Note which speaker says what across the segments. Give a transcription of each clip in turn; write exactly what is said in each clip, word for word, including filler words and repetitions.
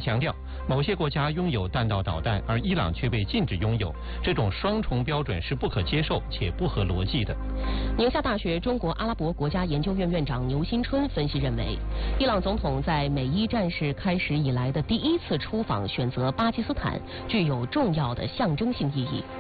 Speaker 1: 强调，某些国家拥有弹道导弹，而伊朗却被禁止拥有，这种双重标准是不可接受且不合逻辑的。
Speaker 2: 宁夏大学中国阿拉伯国家研究院院长牛新春分析认为，伊朗总统在美伊战事开始以来的第一次出访选择巴基斯坦，具有重要的象征性意义。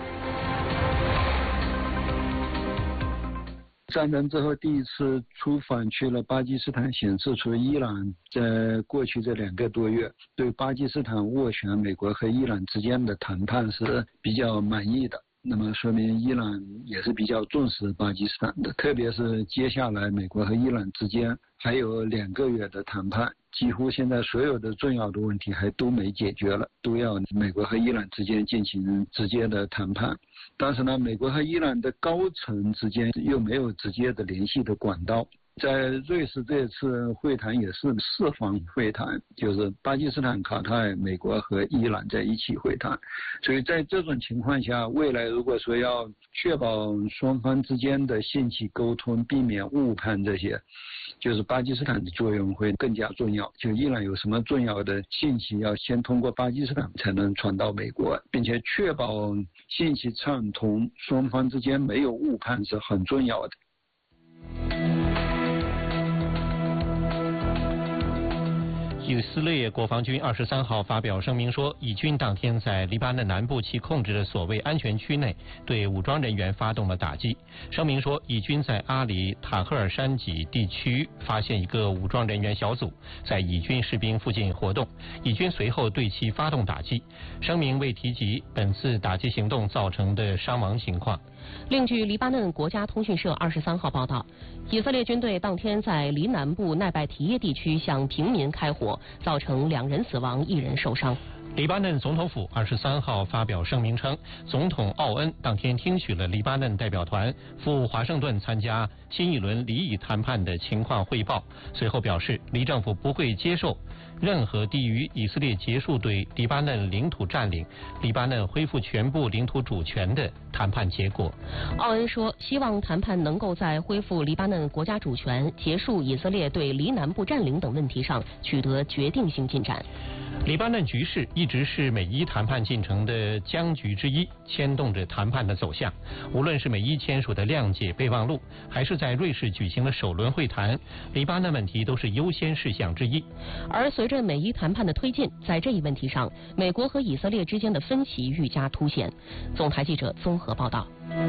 Speaker 3: 战争之后第一次出访去了巴基斯坦，显示出伊朗在过去这两个多月对巴基斯坦斡旋美国和伊朗之间的谈判是比较满意的。那么说明伊朗也是比较重视巴基斯坦的，特别是接下来美国和伊朗之间还有两个月的谈判，几乎现在所有的重要的问题还都没解决了，都要美国和伊朗之间进行直接的谈判。但是呢，美国和伊朗的高层之间又没有直接的联系的管道。在瑞士这次会谈也是四方会谈，就是巴基斯坦、卡塔尔、美国和伊朗在一起会谈。所以在这种情况下，未来如果说要确保双方之间的信息沟通，避免误判这些，就是巴基斯坦的作用会更加重要。就伊朗有什么重要的信息，要先通过巴基斯坦才能传到美国，并且确保信息畅通，双方之间没有误判是很重要的。
Speaker 1: 以色列国防军二十三号发表声明说，以军当天在黎巴嫩南部其控制的所谓安全区内对武装人员发动了打击。声明说，以军在阿里塔赫尔山脊地区发现一个武装人员小组在以军士兵附近活动，以军随后对其发动打击。声明未提及本次打击行动造成的伤亡情况。
Speaker 2: 另据黎巴嫩国家通讯社二十三号报道，以色列军队当天在黎南部奈拜提耶地区向平民开火，造成两人死亡，一人受伤。
Speaker 1: 黎巴嫩总统府二十三号发表声明称，总统奥恩当天听取了黎巴嫩代表团赴华盛顿参加新一轮黎以谈判的情况汇报，随后表示，黎政府不会接受任何低于以色列结束对黎巴嫩领土占领、黎巴嫩恢复全部领土主权的谈判结果。
Speaker 2: 奥恩说，希望谈判能够在恢复黎巴嫩国家主权、结束以色列对黎南部占领等问题上取得决定性进展。
Speaker 1: 黎巴嫩局势一直是美伊谈判进程的僵局之一，牵动着谈判的走向。无论是美伊签署的谅解备忘录，还是在瑞士举行的首轮会谈，黎巴嫩问题都是优先事项之一。
Speaker 2: 而随着美伊谈判的推进，在这一问题上，美国和以色列之间的分歧愈加凸显。总台记者综合报道。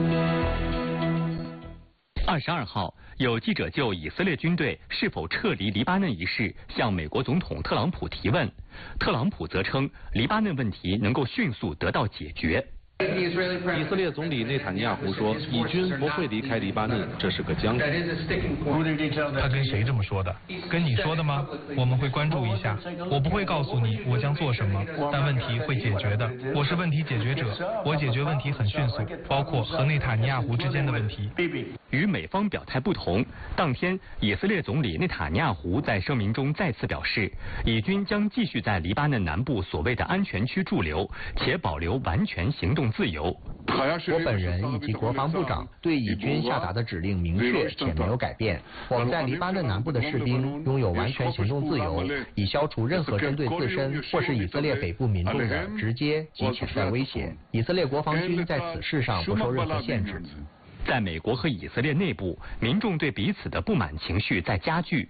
Speaker 4: 二十二号，有记者就以色列军队是否撤离黎巴嫩一事向美国总统特朗普提问，特朗普则称黎巴嫩问题能够迅速得到解决。
Speaker 5: 以色列总理内塔尼亚胡说，以军不会离开黎巴嫩，这是个僵局。
Speaker 6: 他跟谁这么说的？跟你说的吗？我们会关注一下。我不会告诉你我将做什么，但问题会解决的。我是问题解决者，我解决问题很迅速，包括和内塔尼亚胡之间的问题。
Speaker 4: 与美方表态不同，当天以色列总理内塔尼亚胡在声明中再次表示，以军将继续在黎巴嫩南部所谓的安全区驻留，且保留完全行动自由。
Speaker 7: 我本人以及国防部长对以军下达的指令明确且没有改变。我们在黎巴嫩南部的士兵拥有完全行动自由，以消除任何针对自身或是以色列北部民众的直接及潜在威胁。以色列国防军在此事上不受任何限制。
Speaker 4: 在美国和以色列内部，民众对彼此的不满情绪在加剧。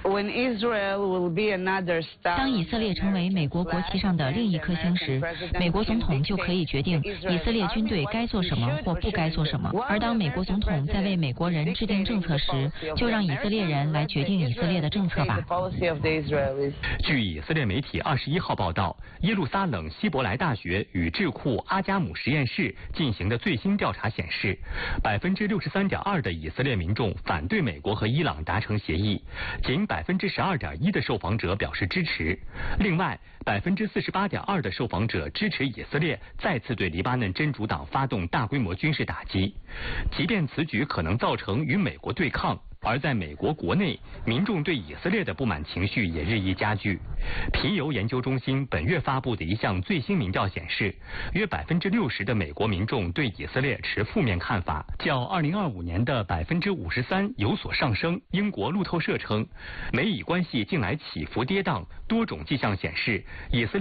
Speaker 8: 当以色列成为美国国旗上的另一颗星时，美国总统就可以决定以色列军队该做什么或不该做什么。而当美国总统在为美国人制定政策时，就让以色列人来决定以色列的政策吧。
Speaker 4: 据以色列媒体二十一号报道，耶路撒冷希伯来大学与智库阿加姆实验室进行的最新调查显示，百分之六十三点二的以色列民众反对美国和伊朗达成协议。仅百分之十二点一的受访者表示支持，另外百分之四十八点二的受访者支持以色列再次对黎巴嫩真主党发动大规模军事打击，即便此举可能造成与美国对抗。而在美国国内，民众对以色列的不满情绪也日益加剧。皮尤研究中心本月发布的一项最新民调显示，约百分之六十的美国民众对以色列持负面看法，较二零二五年的百分之五十三有所上升。英国路透社称，美以关系近来起伏跌宕，多种迹象显示以色列